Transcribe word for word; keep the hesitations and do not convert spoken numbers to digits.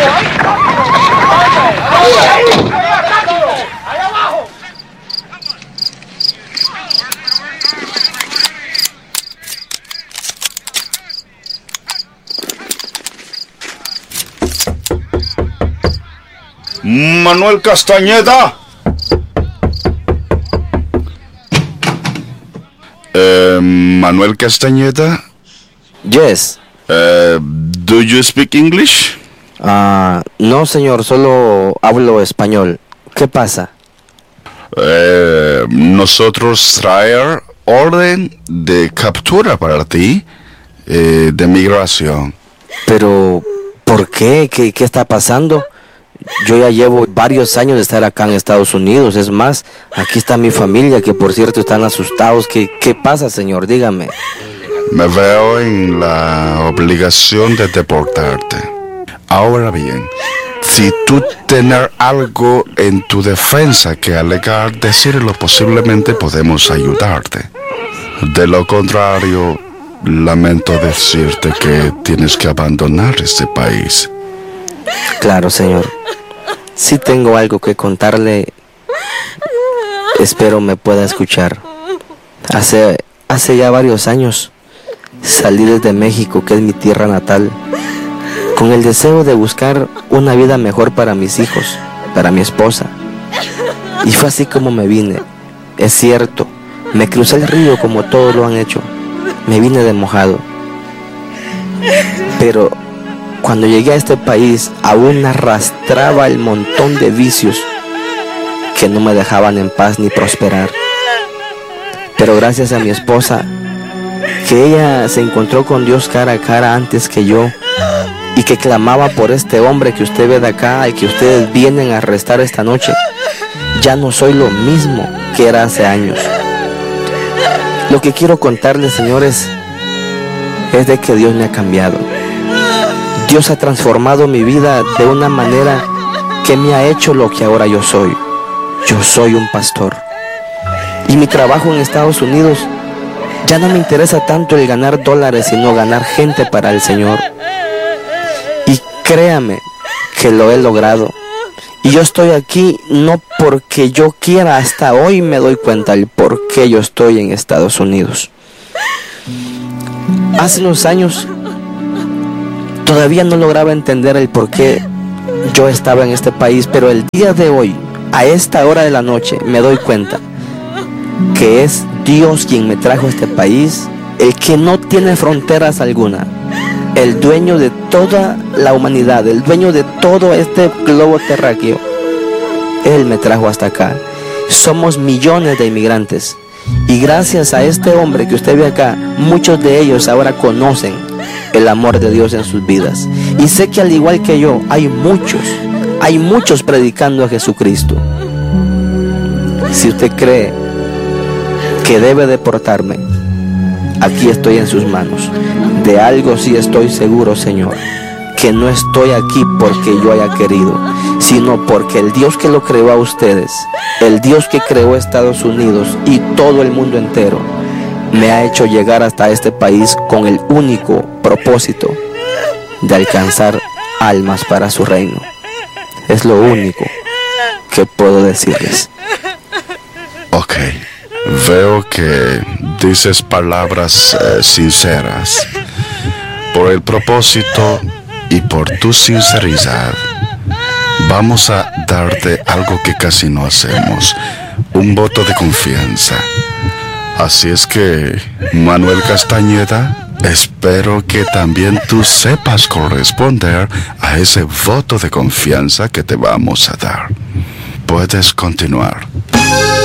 Manuel Castañeda. Uh, Manuel Castañeda. Yes. Uh, do you speak English? Ah, uh, no, señor, solo hablo español. ¿Qué pasa? Uh, nosotros traer orden de captura para ti, eh, de migración. Pero, ¿por qué? ¿Qué, qué está pasando? Yo ya llevo varios años de estar acá en Estados Unidos. Es más, aquí está mi familia, que por cierto están asustados. ¿Qué, qué pasa, señor? Dígame. Me veo en la obligación de deportarte. Ahora bien, si tú tienes algo en tu defensa que alegar, decirlo, posiblemente podemos ayudarte. De lo contrario, lamento decirte que tienes que abandonar este país. Claro, señor. Sí tengo algo que contarle. Espero me pueda escuchar. Hace, hace ya varios años salí desde México, que es mi tierra natal, con el deseo de buscar una vida mejor para mis hijos, para mi esposa. Y fue así como me vine. Es cierto, me crucé el río como todos lo han hecho. Me vine de mojado. Pero cuando llegué a este país, aún arrastraba el montón de vicios que no me dejaban en paz ni prosperar. Pero gracias a mi esposa, que ella se encontró con Dios cara a cara antes que yo, y que clamaba por este hombre que usted ve de acá y que ustedes vienen a arrestar esta noche, ya no soy lo mismo que era hace años. Lo que quiero contarles, señores, es de que Dios me ha cambiado. Dios ha transformado mi vida de una manera que me ha hecho lo que ahora yo soy. Yo soy un pastor. Y mi trabajo en Estados Unidos ya no me interesa tanto el ganar dólares, sino ganar gente para el Señor. Y créame que lo he logrado. Y yo estoy aquí no porque yo quiera, hasta hoy me doy cuenta el por qué yo estoy en Estados Unidos. Hace unos años todavía no lograba entender el por qué yo estaba en este país, pero el día de hoy, a esta hora de la noche, me doy cuenta que es Dios quien me trajo a este país, el que no tiene fronteras alguna, el dueño de toda la humanidad, el dueño de todo este globo terráqueo. Él me trajo hasta acá. Somos millones de inmigrantes, y gracias a este hombre que usted ve acá, muchos de ellos ahora conocen el amor de Dios en sus vidas. Y sé que al igual que yo, hay muchos, hay muchos predicando a Jesucristo. Si usted cree que debe deportarme, aquí estoy en sus manos. De algo sí estoy seguro, Señor, que no estoy aquí porque yo haya querido, sino porque el Dios que lo creó a ustedes, el Dios que creó a Estados Unidos y todo el mundo entero, me ha hecho llegar hasta este país con el único propósito de alcanzar almas para su reino. Es lo único que puedo decirles. Ok, veo que dices palabras eh, sinceras. Por el propósito y por tu sinceridad, vamos a darte algo que casi no hacemos: un voto de confianza. Así es que, Manuel Castañeda, espero que también tú sepas corresponder a ese voto de confianza que te vamos a dar. Puedes continuar.